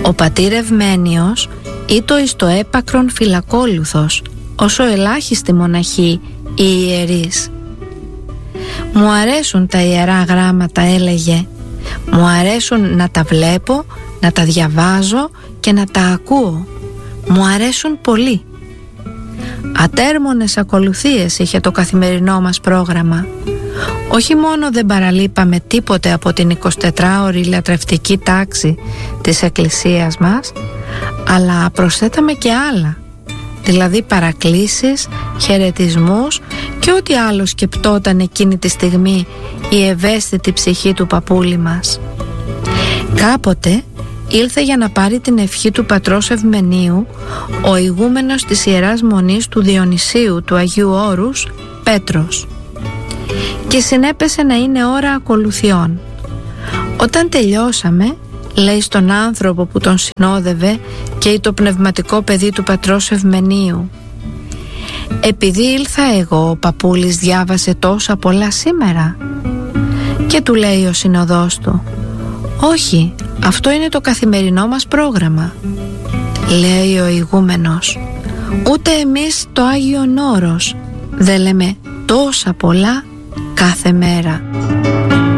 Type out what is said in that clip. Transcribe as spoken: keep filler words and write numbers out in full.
Ο πατήρ Ευμένιος ήτο εις το έπακρον φυλακόλουθος, όσο ελάχιστη μοναχή οι ιερείς. Μου αρέσουν τα ιερά γράμματα, έλεγε. Μου αρέσουν να τα βλέπω, να τα διαβάζω και να τα ακούω. Μου αρέσουν πολύ. Ατέρμονες ακολουθίες είχε το καθημερινό μας πρόγραμμα. Όχι μόνο δεν παραλείπαμε τίποτε από την εικοσιτετράωρη λατρευτική τάξη της Εκκλησίας μας, αλλά προσθέταμε και άλλα, δηλαδή παρακλήσεις, χαιρετισμούς και ό,τι άλλο σκεπτόταν εκείνη τη στιγμή η ευαίσθητη ψυχή του παππούλη μας. Κάποτε ήλθε για να πάρει την ευχή του πατρός Ευμενίου ο ηγούμενος της Ιεράς Μονής του Διονυσίου του Αγίου Όρους, Πέτρος, και συνέπεσε να είναι ώρα ακολουθιών. Όταν τελειώσαμε, λέει στον άνθρωπο που τον συνόδευε και το πνευματικό παιδί του πατρός Ευμενίου, «Επειδή ήλθα εγώ, ο παππούλης διάβασε τόσα πολλά σήμερα?» Και του λέει ο συνοδός του, «Όχι, αυτό είναι το καθημερινό μας πρόγραμμα». Λέει ο ηγούμενος, «Ούτε εμείς το Άγιον Όρος δεν λέμε τόσα πολλά κάθε μέρα?»